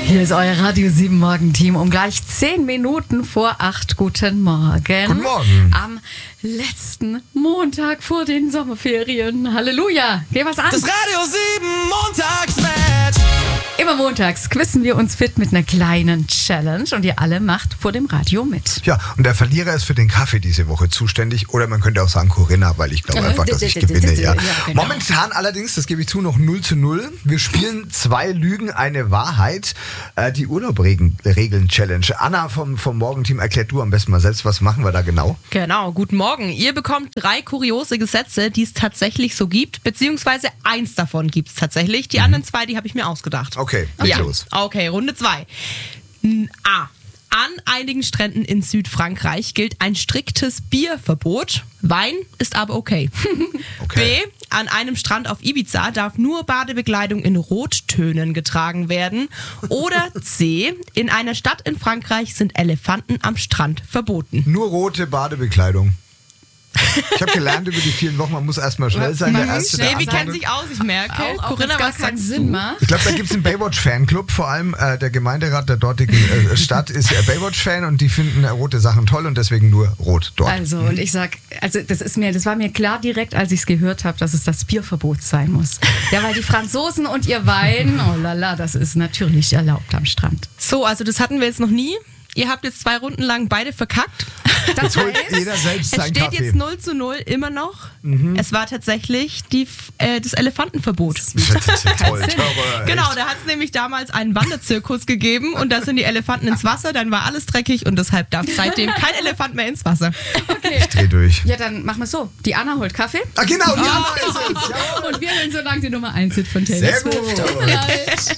Hier ist euer Radio 7 Morgenteam um gleich 10 Minuten vor 8. Guten Morgen. Guten Morgen. Am letzten Montag vor den Sommerferien. Halleluja. Geh was an. Das Radio 7 Montagsmatch. Immer montags quizzen wir uns fit mit einer kleinen Challenge und ihr alle macht vor dem Radio mit. Ja, und der Verlierer ist für den Kaffee diese Woche zuständig. Oder man könnte auch sagen Corinna, weil ich glaube einfach, dass ich gewinne. Ja. genau. Momentan allerdings, das gebe ich zu, noch 0:0. Wir spielen 2 Lügen, eine Wahrheit. Die Urlaubregeln-Challenge. Anna vom Morgenteam, erklärt du am besten mal selbst, was machen wir da genau? Genau, guten Morgen. Ihr bekommt 3 kuriose Gesetze, die es tatsächlich so gibt, beziehungsweise eins davon gibt es tatsächlich. Die anderen 2, die habe ich mir ausgedacht. Okay, leg los. Okay, Runde 2. A. An einigen Stränden in Südfrankreich gilt ein striktes Bierverbot. Wein ist aber okay. Okay. B. An einem Strand auf Ibiza darf nur Badebekleidung in Rottönen getragen werden. Oder C. In einer Stadt in Frankreich sind Elefanten am Strand verboten. Nur rote Badebekleidung. Ich habe gelernt über die vielen Wochen, man muss erstmal schnell sein. Der Erste, der Baby kennt antwortet. sich aus, ich merke. Auch Corinna, gar was keinen sagst Sinn du? macht. Ich glaube, da gibt es einen Baywatch-Fanclub. Vor allem der Gemeinderat der dortigen Stadt ist Baywatch-Fan und die finden rote Sachen toll und deswegen nur rot dort. Also, und ich sag, das war mir klar direkt, als ich es gehört habe, dass es das Bierverbot sein muss. Ja, weil die Franzosen und ihr Wein, oh lala, das ist natürlich erlaubt am Strand. So, also das hatten wir jetzt noch nie. Ihr habt jetzt 2 Runden lang beide verkackt. Jetzt holt jeder selbst Es seinen steht Kaffee. jetzt 0:0 immer noch. Es war tatsächlich das Elefantenverbot. Das ist ja toll. Sinn. Aber Genau, echt. da hat es nämlich damals einen Wanderzirkus gegeben und da sind die Elefanten ins Wasser, dann war alles dreckig und deshalb darf seitdem kein Elefant mehr ins Wasser. Ich dreh durch. Ja, dann machen wir es so. Die Anna holt Kaffee Ah, genau, die Anna ist es. Ja. und wir hören so lange die Nummer 1 Hit von Taylor Sehr Swift. gut. Tut mir leid.